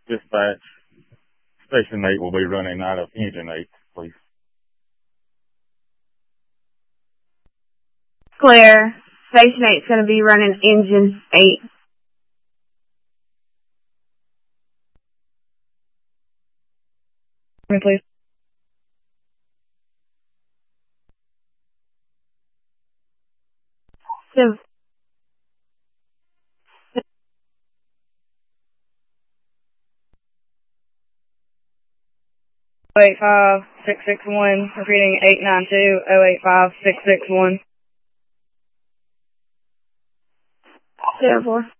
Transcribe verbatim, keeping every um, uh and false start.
Dispatch. Station eight will be running out of engine eight, please. Clear. Station eight's going to be running engine eight. Please. So, oh eight five six six one, repeating eight nine two oh eight five six six one. zero four.